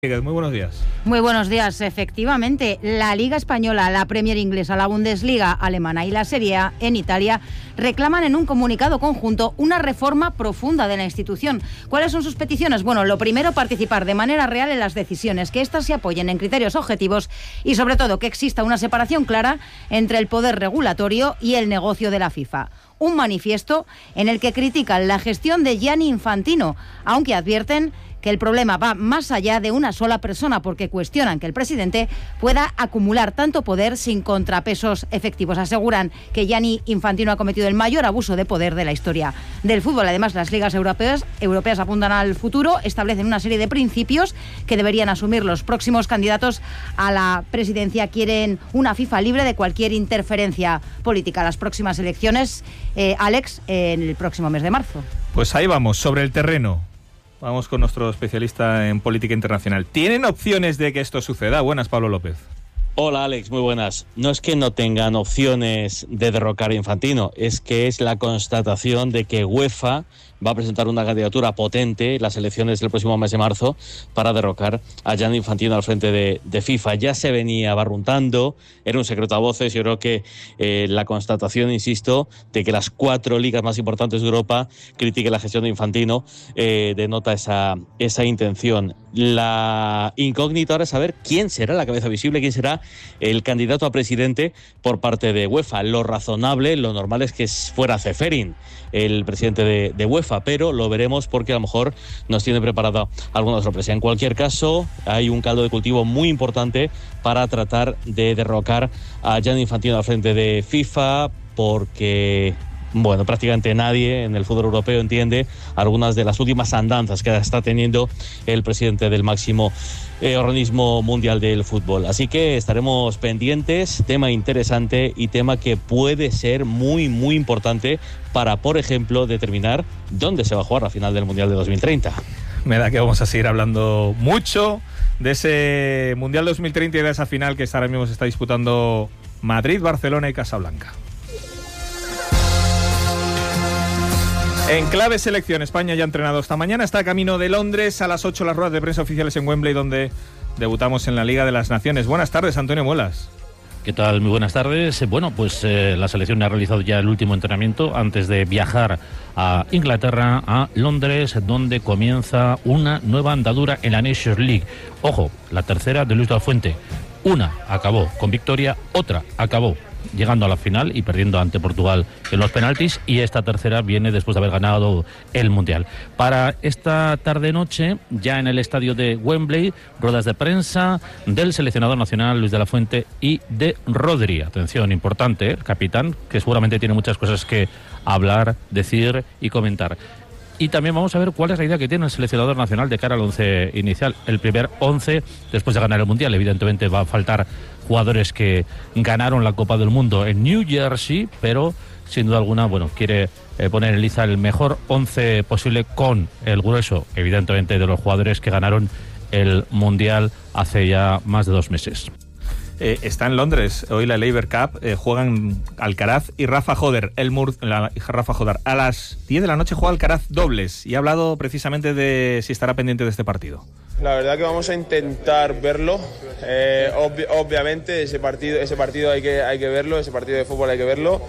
Muy buenos días. Muy buenos días. Efectivamente, la Liga Española, la Premier Inglesa, la Bundesliga alemana y la Serie A en Italia reclaman en un comunicado conjunto una reforma profunda de la institución. ¿Cuáles son sus peticiones? Bueno, lo primero, participar de manera real en las decisiones, que éstas se apoyen en criterios objetivos y, sobre todo, que exista una separación clara entre el poder regulatorio y el negocio de la FIFA. Un manifiesto en el que critican la gestión de Gianni Infantino, aunque advierten que el problema va más allá de una sola persona, porque cuestionan que el presidente pueda acumular tanto poder sin contrapesos efectivos. Aseguran que Gianni Infantino ha cometido el mayor abuso de poder de la historia del fútbol. Además, las ligas europeas apuntan al futuro, establecen una serie de principios que deberían asumir los próximos candidatos a la presidencia. Quieren una FIFA libre de cualquier interferencia política. Las próximas elecciones, Alex, en el próximo mes de marzo. Pues ahí vamos, sobre el terreno. Vamos con nuestro especialista en política internacional. ¿Tienen opciones de que esto suceda? Buenas, Pablo López. Hola, Alex, muy buenas. No es que no tengan opciones de derrocar a Infantino, es que es la constatación de que UEFA va a presentar una candidatura potente en las elecciones del próximo mes de marzo para derrocar a Gianni Infantino al frente de FIFA. Ya se venía barruntando, era un secreto a voces. Yo creo que la constatación, insisto, de que las 4 ligas más importantes de Europa critiquen la gestión de Infantino denota esa intención. La incógnita ahora es saber quién será la cabeza visible, quién será el candidato a presidente por parte de UEFA. Lo razonable, lo normal es que fuera Ceferin, el presidente de UEFA, pero lo veremos porque a lo mejor nos tiene preparada alguna sorpresa. En cualquier caso, hay un caldo de cultivo muy importante para tratar de derrocar a Gianni Infantino al frente de FIFA, porque bueno, prácticamente nadie en el fútbol europeo entiende algunas de las últimas andanzas que está teniendo el presidente del máximo organismo mundial del fútbol. Así que estaremos pendientes, tema interesante y tema que puede ser muy, muy importante para, por ejemplo, determinar dónde se va a jugar la final del Mundial de 2030. Me da que vamos a seguir hablando mucho de ese Mundial 2030 y de esa final que ahora mismo se está disputando Madrid, Barcelona y Casablanca. En clave selección, España ya ha entrenado esta mañana, está camino de Londres. A las 8 las ruedas de prensa oficiales en Wembley, donde debutamos en la Liga de las Naciones. Buenas tardes, Antonio Muelas. ¿Qué tal? Muy buenas tardes. Bueno, pues la selección ha realizado ya el último entrenamiento antes de viajar a Inglaterra, a Londres, donde comienza una nueva andadura en la Nations League. Ojo, la tercera de Luis de la Fuente. Una acabó con victoria, otra acabó llegando a la final y perdiendo ante Portugal en los penaltis, y esta tercera viene después de haber ganado el Mundial. Para esta tarde-noche, ya en el estadio de Wembley, ruedas de prensa del seleccionador nacional Luis de la Fuente y de Rodri. Atención, importante, capitán, que seguramente tiene muchas cosas que hablar, decir y comentar. Y también vamos a ver cuál es la idea que tiene el seleccionador nacional de cara al 11 inicial. El primer 11 después de ganar el Mundial. Evidentemente va a faltar jugadores que ganaron la Copa del Mundo en New Jersey, pero sin duda alguna, bueno, quiere poner en liza el mejor 11 posible con el grueso, evidentemente, de los jugadores que ganaron el Mundial hace ya más de 2 meses. Está en Londres hoy la Labour Cup, juegan Alcaraz y Rafa Joder. Rafa Joder. A las 10 de la noche juega Alcaraz dobles y ha hablado precisamente de si estará pendiente de este partido. La verdad que vamos a intentar verlo. Obviamente ese partido hay que verlo, ese partido de fútbol hay que verlo.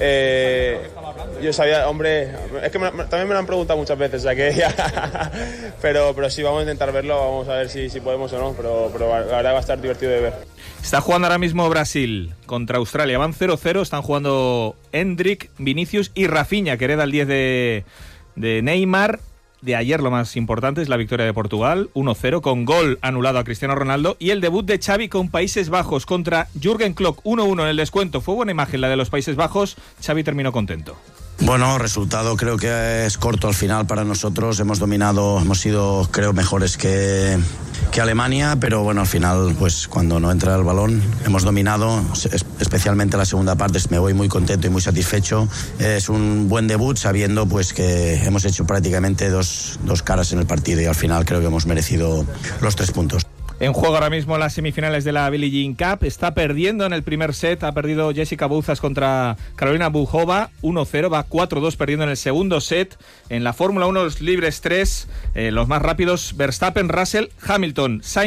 Yo sabía, hombre, es que también me lo han preguntado muchas veces, o sea que pero sí, vamos a intentar verlo, vamos a ver si podemos o no, pero la verdad va a estar divertido de ver. Está jugando ahora mismo Brasil contra Australia, van 0-0, están jugando Endrick, Vinicius y Rafinha, que hereda el 10 de Neymar. De ayer lo más importante es la victoria de Portugal, 1-0, con gol anulado a Cristiano Ronaldo, y el debut de Xavi con Países Bajos contra Jürgen Klopp, 1-1 en el descuento. Fue buena imagen la de los Países Bajos, Xavi terminó contento. Bueno, resultado creo que es corto al final para nosotros. Hemos dominado, hemos sido creo mejores que Alemania, pero bueno, al final pues cuando no entra el balón hemos dominado, especialmente la segunda parte. Me voy muy contento y muy satisfecho. Es un buen debut sabiendo pues que hemos hecho prácticamente dos caras en el partido y al final creo que hemos merecido los 3 puntos. En juego ahora mismo las semifinales de la Billie Jean Cup. Está perdiendo en el primer set. Ha perdido Jessica Bouzas contra Carolina Bujova 1-0. Va 4-2 perdiendo en el segundo set. En la Fórmula 1 los libres 3, los más rápidos, Verstappen, Russell, Hamilton, Sainz.